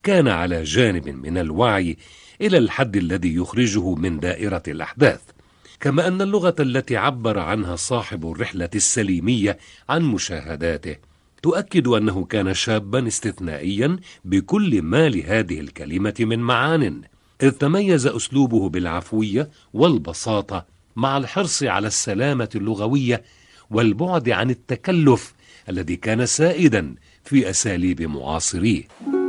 كان على جانب من الوعي إلى الحد الذي يخرجه من دائرة الأحداث، كما أن اللغة التي عبر عنها صاحب الرحلة السليمية عن مشاهداته تؤكد أنه كان شابا استثنائيا بكل ما لهذه الكلمة من معان، إذ تميز أسلوبه بالعفوية والبساطة مع الحرص على السلامة اللغوية والبعد عن التكلف الذي كان سائدا في أساليب معاصريه.